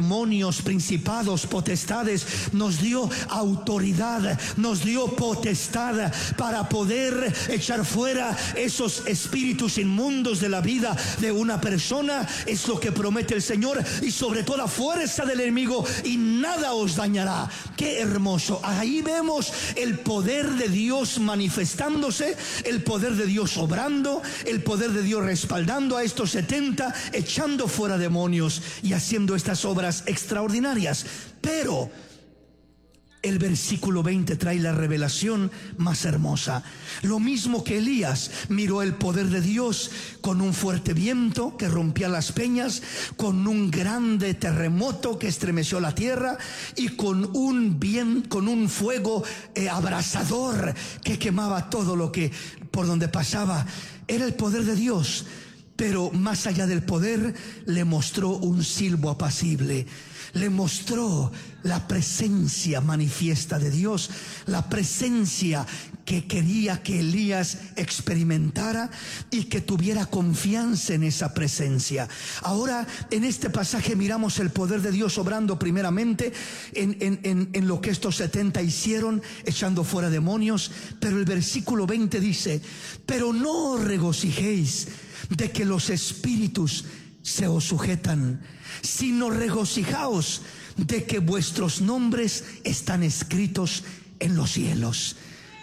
demonios, principados, potestades, nos dio autoridad, nos dio potestad para poder echar fuera esos espíritus inmundos de la vida de una persona. Es lo que promete el Señor, y sobre toda fuerza del enemigo, y nada os dañará. Qué hermoso. Ahí vemos el poder de Dios manifestándose, el poder de Dios obrando, el poder de Dios respaldando a estos 70, echando fuera demonios y haciendo estas obras extraordinarias. Pero el versículo 20 trae la revelación más hermosa. Lo mismo que Elías miró el poder de Dios con un fuerte viento que rompía las peñas, con un grande terremoto que estremeció la tierra, y con un fuego abrasador que quemaba todo lo que por donde pasaba. Era el poder de Dios. Pero más allá del poder, le mostró un silbo apacible. Le mostró la presencia manifiesta de Dios, la presencia que quería que Elías experimentara y que tuviera confianza en esa presencia. Ahora, en este pasaje miramos el poder de Dios obrando primeramente en lo que estos 70 hicieron, echando fuera demonios. Pero el versículo 20 dice: pero no os regocijéis de que los espíritus se os sujetan, sino regocijaos de que vuestros nombres están escritos en los cielos.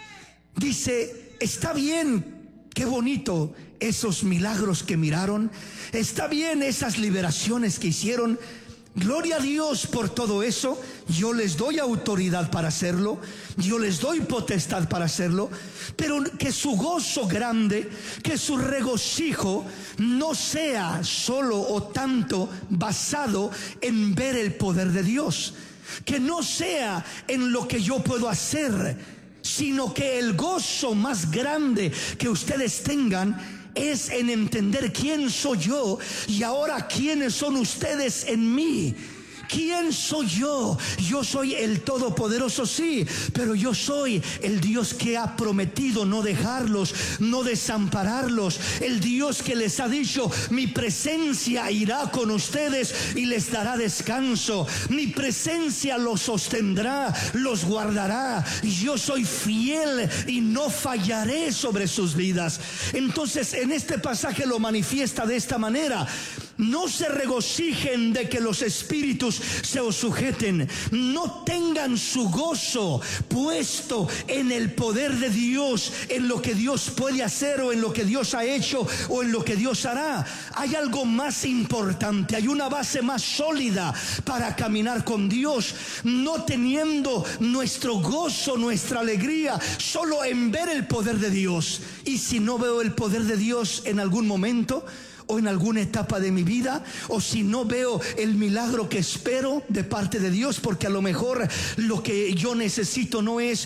Dice, está bien, qué bonito esos milagros que miraron, está bien esas liberaciones que hicieron, gloria a Dios por todo eso. Yo les doy autoridad para hacerlo, yo les doy potestad para hacerlo, pero que su gozo grande, que su regocijo no sea solo o tanto basado en ver el poder de Dios, que no sea en lo que yo puedo hacer, sino que el gozo más grande que ustedes tengan es en entender quién soy yo y ahora quiénes son ustedes en mí. ¿Quién soy yo? Yo soy el Todopoderoso, sí, pero yo soy el Dios que ha prometido no dejarlos, no desampararlos. El Dios que les ha dicho, mi presencia irá con ustedes y les dará descanso. Mi presencia los sostendrá, los guardará. Yo soy fiel y no fallaré sobre sus vidas. Entonces, en este pasaje lo manifiesta de esta manera: no se regocijen de que los espíritus se os sujeten. No tengan su gozo puesto en el poder de Dios, en lo que Dios puede hacer o en lo que Dios ha hecho o en lo que Dios hará. Hay algo más importante, hay una base más sólida para caminar con Dios, no teniendo nuestro gozo, nuestra alegría solo en ver el poder de Dios. Y si no veo el poder de Dios en algún momento o en alguna etapa de mi vida, o si no veo el milagro que espero de parte de Dios, porque a lo mejor lo que yo necesito no es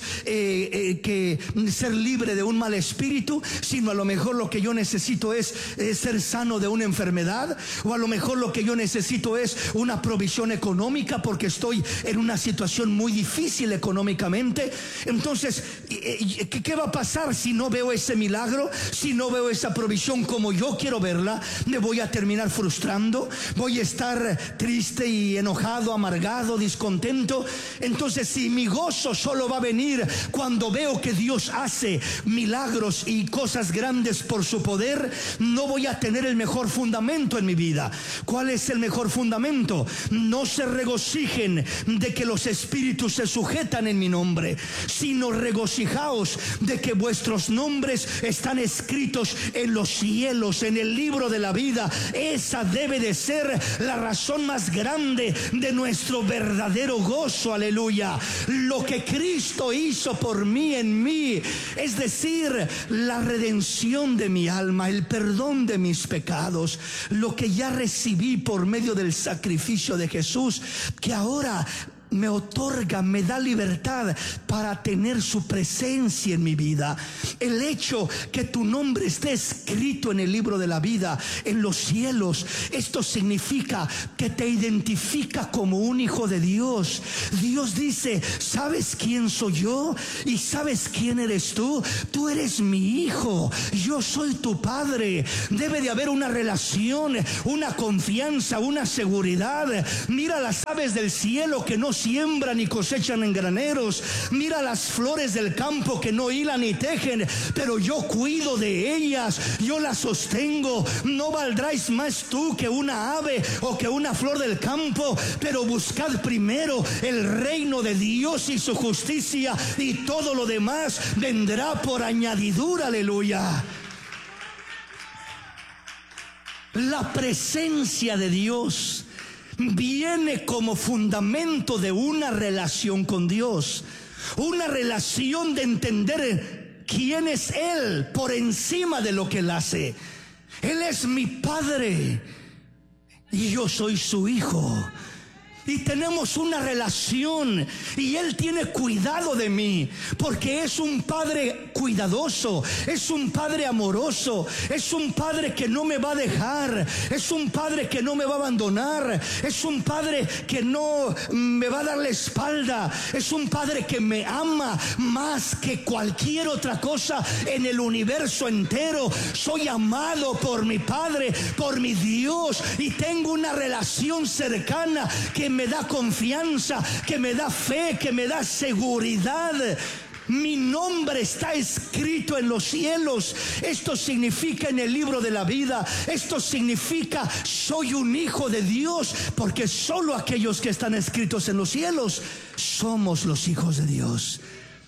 que ser libre de un mal espíritu, sino a lo mejor lo que yo necesito es ser sano de una enfermedad, o a lo mejor lo que yo necesito es una provisión económica porque estoy en una situación muy difícil económicamente. Entonces, ¿qué va a pasar si no veo ese milagro? Si no veo esa provisión como yo quiero verla, me voy a terminar frustrando, voy a estar triste y enojado, amargado, descontento. Entonces, si mi gozo solo va a venir cuando veo que Dios hace milagros y cosas grandes por su poder, no voy a tener el mejor fundamento en mi vida. ¿Cuál es el mejor fundamento? No se regocijen de que los espíritus se sujetan en mi nombre, sino regocijaos de que vuestros nombres están escritos en los cielos, en el libro de la vida. Esa debe de ser la razón más grande de nuestro verdadero gozo. Aleluya. Lo que Cristo hizo por mí, en mí, es decir, la redención de mi alma, el perdón de mis pecados, lo que ya recibí por medio del sacrificio de Jesús, que ahora me otorga, me da libertad para tener su presencia en mi vida. El hecho que tu nombre esté escrito en el libro de la vida, en los cielos, esto significa que te identifica como un hijo de Dios. Dios dice: ¿sabes quién soy yo? ¿Y sabes quién eres tú? Tú eres mi hijo, yo soy tu padre. Debe de haber una relación, una confianza, una seguridad. Mira las aves del cielo que no siembran ni cosechan en graneros. Mira las flores del campo que no hilan ni tejen, pero yo cuido de ellas, yo las sostengo. ¿No valdráis más tú que una ave o que una flor del campo? Pero buscad primero el reino de Dios y su justicia, y todo lo demás vendrá por añadidura. Aleluya. La presencia de Dios viene como fundamento de una relación con Dios, una relación de entender quién es Él por encima de lo que Él hace. Él es mi Padre y yo soy su hijo. Y tenemos una relación, y Él tiene cuidado de mí, porque es un Padre cuidadoso, es un Padre amoroso, es un Padre que no me va a dejar, es un Padre que no me va a abandonar, es un Padre que no me va a dar la espalda, es un Padre que me ama más que cualquier otra cosa en el universo entero. Soy amado por mi Padre, por mi Dios, y tengo una relación cercana que me da confianza, que me da fe, que me da seguridad. Mi nombre está escrito en los cielos. Esto significa en el libro de la vida. Esto significa soy un hijo de Dios, porque solo aquellos que están escritos en los cielos somos los hijos de Dios.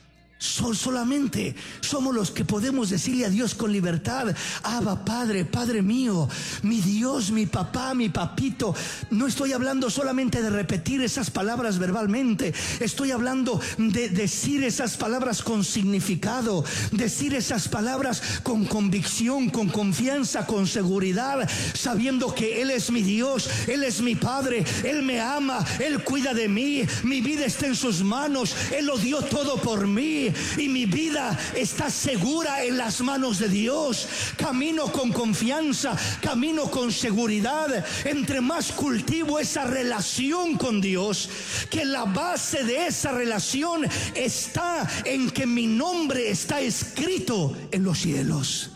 Solamente somos los que podemos decirle a Dios con libertad: Abba, Padre, Padre mío, mi Dios, mi papá, mi papito. No estoy hablando solamente de repetir esas palabras verbalmente, estoy hablando de decir esas palabras con significado, decir esas palabras con convicción, con confianza, con seguridad, sabiendo que Él es mi Dios, Él es mi Padre, Él me ama, Él cuida de mí, mi vida está en sus manos, Él lo dio todo por mí. Y mi vida está segura en las manos de Dios. Camino con confianza, camino con seguridad. Entre más cultivo esa relación con Dios, que la base de esa relación está en que mi nombre está escrito en los cielos.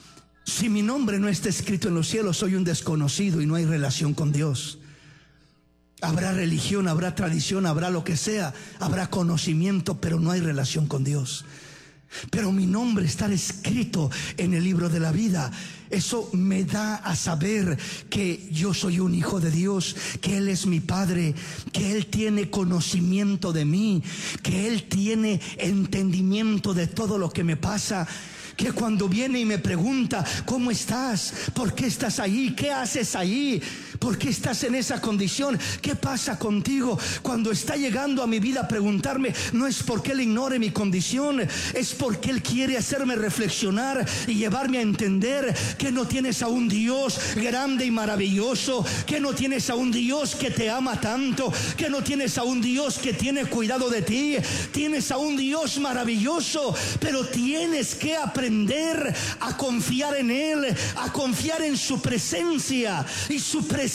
Si mi nombre no está escrito en los cielos, soy un desconocido y no hay relación con Dios. Habrá religión, habrá tradición, habrá lo que sea, habrá conocimiento, pero no hay relación con Dios. Pero mi nombre está escrito en el libro de la vida. Eso me da a saber que yo soy un hijo de Dios, que Él es mi Padre, que Él tiene conocimiento de mí, que Él tiene entendimiento de todo lo que me pasa. Que cuando viene y me pregunta: ¿cómo estás? ¿Por qué estás ahí? ¿Qué haces ahí? ¿Por qué estás en esa condición? ¿Qué pasa contigo? Cuando está llegando a mi vida a preguntarme, no es porque Él ignore mi condición, es porque Él quiere hacerme reflexionar y llevarme a entender que no tienes a un Dios grande y maravilloso, que no tienes a un Dios que te ama tanto, que no tienes a un Dios que tiene cuidado de ti. Tienes a un Dios maravilloso, pero tienes que aprender a confiar en Él, a confiar en su presencia. Y su presencia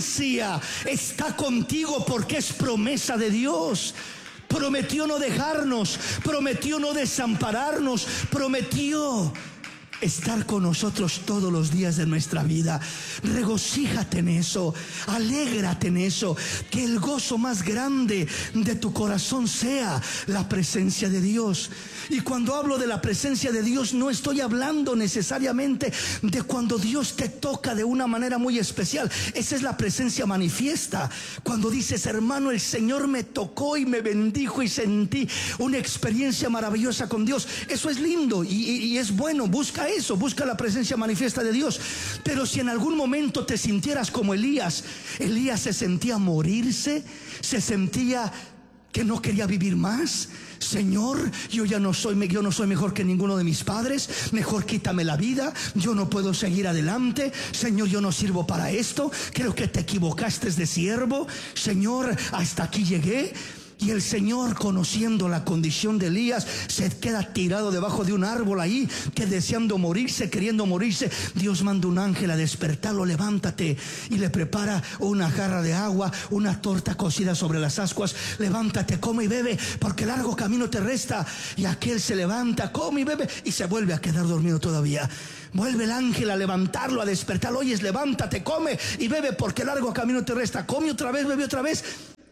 está contigo porque es promesa de Dios. Prometió no dejarnos, prometió no desampararnos, prometió estar con nosotros todos los días de nuestra vida. Regocíjate en eso, alégrate en eso, que el gozo más grande de tu corazón sea la presencia de Dios. Y cuando hablo de la presencia de Dios, no estoy hablando necesariamente de cuando Dios te toca de una manera muy especial. Esa es la presencia manifiesta. Cuando dices: hermano, el Señor me tocó y me bendijo y sentí una experiencia maravillosa con Dios. Eso es lindo y es bueno. Busca eso, busca la presencia manifiesta de Dios. Pero si en algún momento te sintieras como Elías se sentía morirse, se sentía que no quería vivir más. Señor, yo no soy mejor que ninguno de mis padres. Mejor quítame la vida. Yo no puedo seguir adelante. Señor, yo no sirvo para esto. Creo que te equivocaste de siervo. Señor, hasta aquí llegué. Y el Señor, conociendo la condición de Elías, se queda tirado debajo de un árbol ahí, que deseando morirse, queriendo morirse. Dios manda un ángel a despertarlo. Levántate, y le prepara una jarra de agua, una torta cocida sobre las ascuas. Levántate, come y bebe, porque largo camino te resta. Y aquel se levanta, come y bebe, y se vuelve a quedar dormido todavía. Vuelve el ángel a levantarlo, a despertarlo. Oyes, levántate, come y bebe, porque largo camino te resta. Come otra vez, bebe otra vez.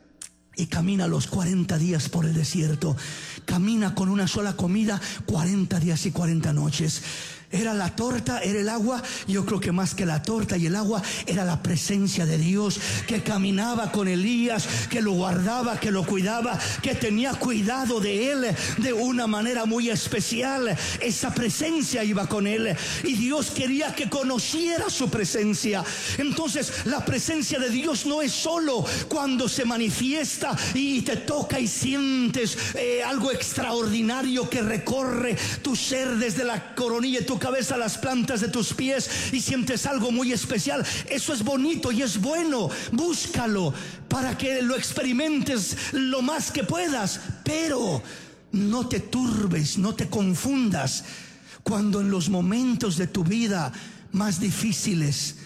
Y camina los 40 días por el desierto. Camina con una sola comida 40 días y 40 noches. Era la torta, era el agua. Yo creo que más que la torta y el agua, era la presencia de Dios, que caminaba con Elías, que lo guardaba, que lo cuidaba, que tenía cuidado de él de una manera muy especial. Esa presencia iba con él, y Dios quería que conociera su presencia. Entonces, la presencia de Dios no es solo cuando se manifiesta y te toca y sientes algo extraordinario que recorre tu ser desde la coronilla de tu cabeza a las plantas de tus pies, y sientes algo muy especial. Eso es bonito y es bueno. Búscalo para que lo experimentes lo más que puedas, pero no te turbes, no te confundas cuando en los momentos de tu vida más difíciles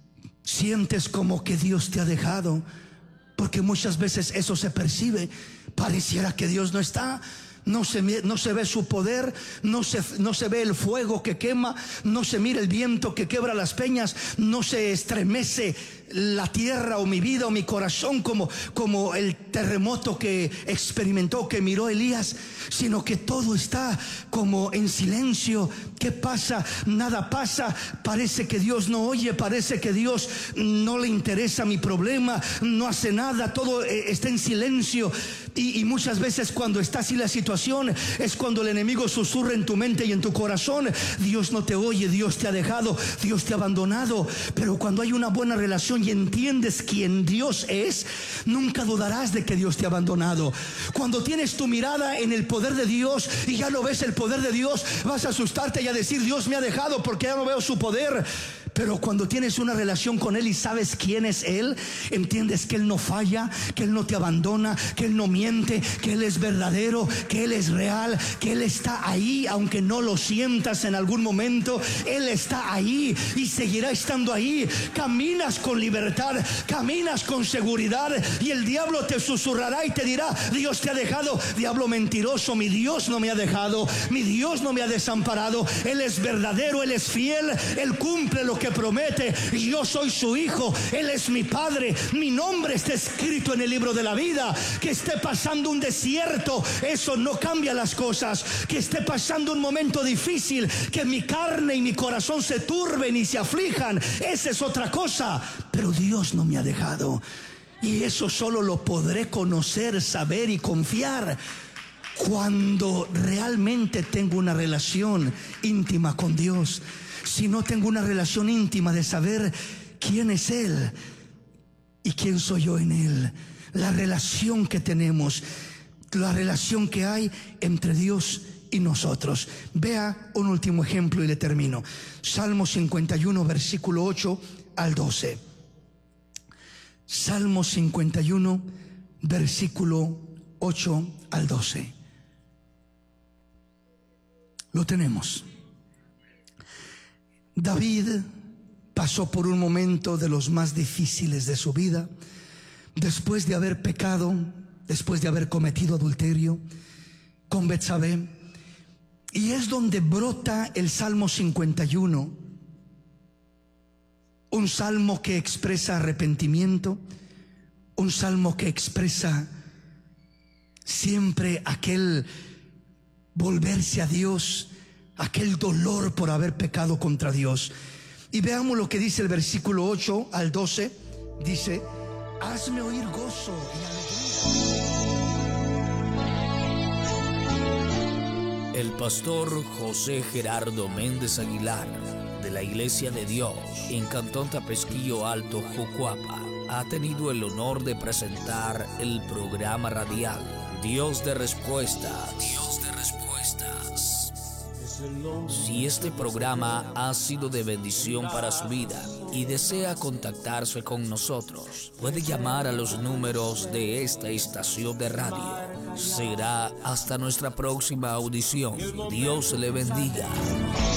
sientes como que Dios te ha dejado, porque muchas veces eso se percibe. Pareciera que Dios no está. No se ve su poder, no se ve el fuego que quema, no se mira el viento que quebra las peñas, no se estremece la tierra o mi vida o mi corazón como el terremoto que experimentó, que miró Elías, sino que todo está como en silencio. ¿Qué pasa? Nada pasa. Parece que Dios no oye, parece que Dios no le interesa mi problema, no hace nada, todo está en silencio. Y muchas veces cuando está así la situación, es cuando el enemigo susurra en tu mente y en tu corazón: Dios no te oye, Dios te ha dejado, Dios te ha abandonado. Pero cuando hay una buena relación y entiendes quién Dios es, nunca dudarás de que Dios te ha abandonado. Cuando tienes tu mirada en el poder de Dios y ya no ves el poder de Dios, vas a asustarte y a decir: Dios me ha dejado porque ya no veo su poder. Pero cuando tienes una relación con Él y sabes quién es Él, entiendes que Él no falla, que Él no te abandona, que Él no miente, que Él es verdadero, que Él es real, que Él está ahí aunque no lo sientas en algún momento. Él está ahí y seguirá estando ahí. Caminas con libertad, caminas con seguridad, y el diablo te susurrará y te dirá: Dios te ha dejado. Diablo mentiroso, mi Dios no me ha dejado, mi Dios no me ha desamparado. Él es verdadero, Él es fiel, Él cumple lo que promete. Yo soy su hijo, Él es mi padre, mi nombre está escrito en el libro de la vida. Que esté pasando un desierto, eso no cambia las cosas. Que esté pasando un momento difícil, que mi carne y mi corazón se turben y se aflijan, esa es otra cosa. Pero Dios no me ha dejado, y eso solo lo podré conocer, saber y confiar cuando realmente tengo una relación íntima con Dios. Si no tengo una relación íntima de saber quién es Él y quién soy yo en Él, la relación que tenemos, la relación que hay entre Dios y nosotros. Vea un último ejemplo y le termino. Salmo 51, versículo 8 al 12. Salmo 51, versículo 8 al 12. Lo tenemos. David pasó por un momento de los más difíciles de su vida, después de haber pecado, después de haber cometido adulterio con Betsabé, y es donde brota el Salmo 51, un salmo que expresa arrepentimiento, un salmo que expresa siempre aquel volverse a Dios, aquel dolor por haber pecado contra Dios. Y veamos lo que dice el versículo 8 al 12. Dice: hazme oír gozo y alegría. El pastor José Gerardo Méndez Aguilar, de la Iglesia de Dios en Cantón Tapesquillo Alto, Jucuapa, ha tenido el honor de presentar el programa radial Dios de respuestas. Dios de respuestas. Si este programa ha sido de bendición para su vida y desea contactarse con nosotros, puede llamar a los números de esta estación de radio. Será hasta nuestra próxima audición. Dios le bendiga.